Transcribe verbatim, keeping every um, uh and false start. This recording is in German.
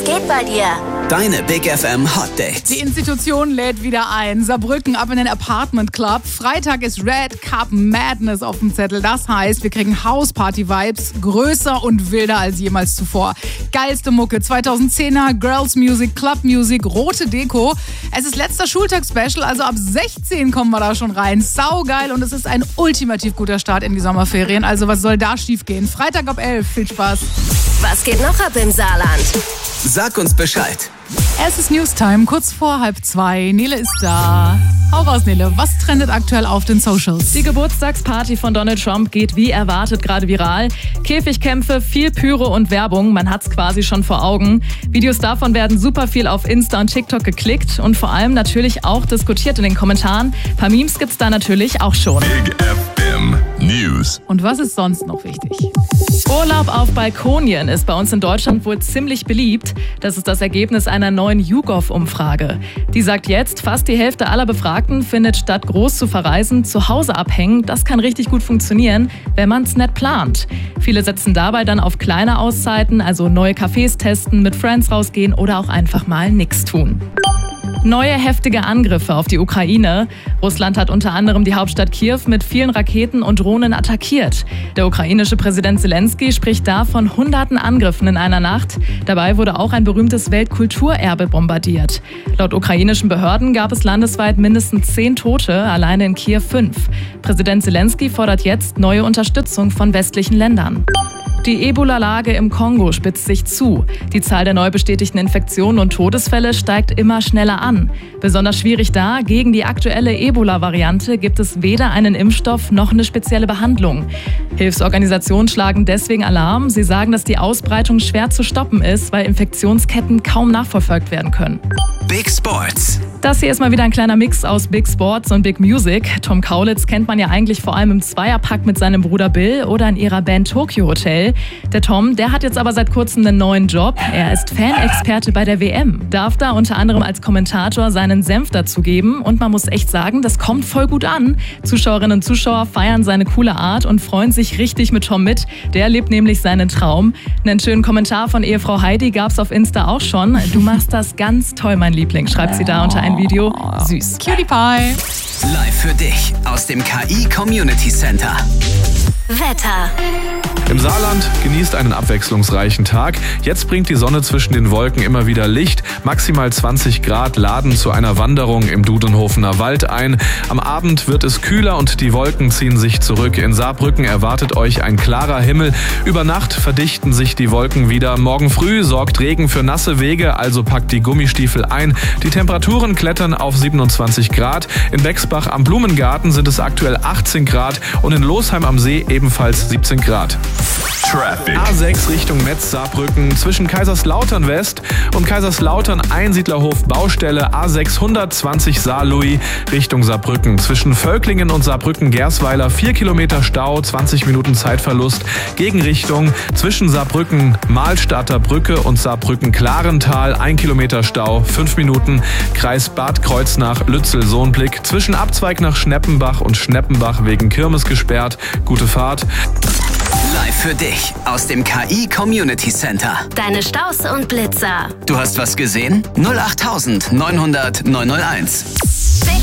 Was geht bei dir? Deine Big F M Hot Dates. Die Institution lädt wieder ein. Saarbrücken ab in den Apartment Club. Freitag ist Red Cup Madness auf dem Zettel. Das heißt, wir kriegen House-Party-Vibes, größer und wilder als jemals zuvor. Geilste Mucke, zweitausendzehner, Girls Music, Club Music, rote Deko. Es ist letzter Schultag-Special, also ab sechzehn kommen wir da schon rein. Saugeil und es ist ein ultimativ guter Start in die Sommerferien. Also was soll da schief gehen? Freitag ab elf, viel Spaß. Was geht noch ab im Saarland? Sag uns Bescheid. Es ist Newstime, kurz vor halb zwei. Nele ist da. Hau raus, Nele. Was trendet aktuell auf den Socials? Die Geburtstagsparty von Donald Trump geht wie erwartet gerade viral. Käfigkämpfe, viel Pyro und Werbung. Man hat's quasi schon vor Augen. Videos davon werden super viel auf Insta und TikTok geklickt und vor allem natürlich auch diskutiert in den Kommentaren. Ein paar Memes gibt's da natürlich auch schon. Big F M News. Und was ist sonst noch wichtig? Urlaub auf Balkonien ist bei uns in Deutschland wohl ziemlich beliebt. Das ist das Ergebnis einer neuen YouGov-Umfrage. Die sagt jetzt, fast die Hälfte aller Befragten findet, statt groß zu verreisen, zu Hause abhängen. Das kann richtig gut funktionieren, wenn man es nett plant. Viele setzen dabei dann auf kleine Auszeiten, also neue Cafés testen, mit Friends rausgehen oder auch einfach mal nichts tun. Neue heftige Angriffe auf die Ukraine. Russland hat unter anderem die Hauptstadt Kiew mit vielen Raketen und Drohnen attackiert. Der ukrainische Präsident Zelensky spricht da von hunderten Angriffen in einer Nacht. Dabei wurde auch ein berühmtes Weltkulturerbe bombardiert. Laut ukrainischen Behörden gab es landesweit mindestens zehn Tote, alleine in Kiew fünf. Präsident Zelensky fordert jetzt neue Unterstützung von westlichen Ländern. Die Ebola-Lage im Kongo spitzt sich zu. Die Zahl der neu bestätigten Infektionen und Todesfälle steigt immer schneller an. Besonders schwierig da, gegen die aktuelle Ebola-Variante gibt es weder einen Impfstoff noch eine spezielle Behandlung. Hilfsorganisationen schlagen deswegen Alarm. Sie sagen, dass die Ausbreitung schwer zu stoppen ist, weil Infektionsketten kaum nachverfolgt werden können. Big Sports. Das hier ist mal wieder ein kleiner Mix aus Big Sports und Big Music. Tom Kaulitz kennt man ja eigentlich vor allem im Zweierpack mit seinem Bruder Bill oder in ihrer Band Tokyo Hotel. Der Tom, der hat jetzt aber seit kurzem einen neuen Job. Er ist Fanexperte bei der W M. Darf da unter anderem als Kommentator seinen Senf dazugeben. Und man muss echt sagen, das kommt voll gut an. Zuschauerinnen und Zuschauer feiern seine coole Art und freuen sich richtig mit Tom mit. Der lebt nämlich seinen Traum. Einen schönen Kommentar von Ehefrau Heidi gab's auf Insta auch schon. Du machst das ganz toll, mein Liebling, schreibt sie da unter ein Video. Süß. Cutie Pie. Live für dich aus dem K I Community Center. Wetter. Im Saarland genießt einen abwechslungsreichen Tag. Jetzt bringt die Sonne zwischen den Wolken immer wieder Licht. Maximal zwanzig Grad laden zu einer Wanderung im Dudenhofener Wald ein. Am Abend wird es kühler und die Wolken ziehen sich zurück. In Saarbrücken erwartet euch ein klarer Himmel. Über Nacht verdichten sich die Wolken wieder. Morgen früh sorgt Regen für nasse Wege, also packt die Gummistiefel ein. Die Temperaturen klettern auf siebenundzwanzig Grad. In Bexbach am Blumengarten sind es aktuell achtzehn Grad und in Losheim am See ebenfalls siebzehn Grad. Traffic. A sechs Richtung Metz-Saarbrücken zwischen Kaiserslautern West und Kaiserslautern Einsiedlerhof Baustelle. A sechs hundertzwanzig Saarlouis Richtung Saarbrücken zwischen Völklingen und Saarbrücken-Gersweiler vier Kilometer Stau, zwanzig Minuten Zeitverlust. Gegenrichtung zwischen Saarbrücken Mahlstadter Brücke und Saarbrücken-Klarental ein Kilometer Stau, fünf Minuten. Kreis Bad Kreuznach Lützel-Sohnblick zwischen Abzweig nach Schneppenbach und Schneppenbach wegen Kirmes gesperrt. Gute Fahrt. Live für dich aus dem K I Community Center. Deine Staus und Blitzer. Du hast was gesehen? null acht neunhundert neunhunderteins. Big